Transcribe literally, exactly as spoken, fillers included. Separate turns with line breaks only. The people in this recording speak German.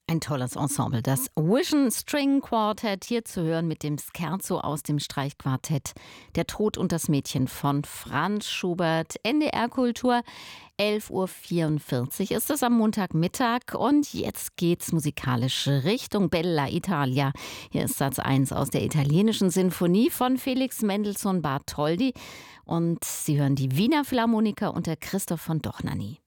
Ein tolles Ensemble, das Vision String Quartet, hier zu hören mit dem Scherzo aus dem Streichquartett Der Tod und das Mädchen von Franz Schubert. N D R Kultur, elf Uhr vierundvierzig ist es am Montagmittag und jetzt geht's musikalisch Richtung Bella Italia. Hier ist Satz eins aus der italienischen Sinfonie von Felix Mendelssohn Bartholdy und Sie hören die Wiener Philharmoniker unter Christoph von Dohnanyi.